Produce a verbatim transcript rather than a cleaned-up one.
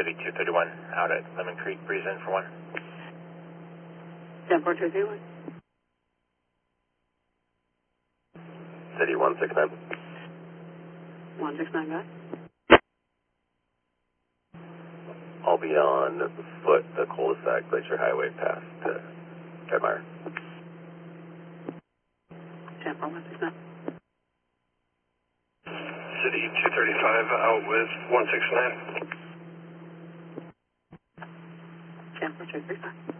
City two thirty-one out at Lemon Creek, breeze in for one. ten four two three one. City one six nine. one six nine, guys. I'll be on foot, the cul-de-sac, Glacier Highway past uh, Edmire. ten four one six nine. City two thirty-five out with one six nine. ten four two three five.